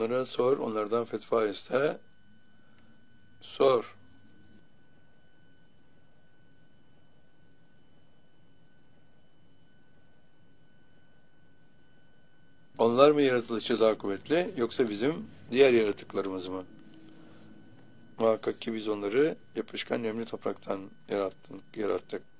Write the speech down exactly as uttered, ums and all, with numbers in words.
Onlara sor, onlardan fetva iste. Sor. Onlar mı yaratılışta daha kuvvetli, yoksa bizim diğer yaratıklarımız mı? Muhakkak ki biz onları yapışkan nemli topraktan yarattık. yarattık.